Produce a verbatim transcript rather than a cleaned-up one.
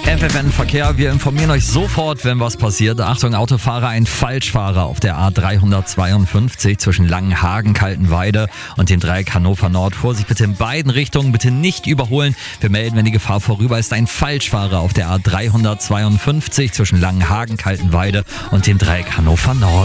F F N Verkehr, wir informieren euch sofort, wenn was passiert. Achtung, Autofahrer, ein Falschfahrer auf der A dreihundertzweiundfünfzig zwischen Langenhagen, Kaltenweide und dem Dreieck Hannover Nord. Vorsicht bitte in beiden Richtungen, bitte nicht überholen. Wir melden, wenn die Gefahr vorüber ist. Ein Falschfahrer auf der A dreihundertzweiundfünfzig zwischen Langenhagen, Kaltenweide und dem Dreieck Hannover Nord.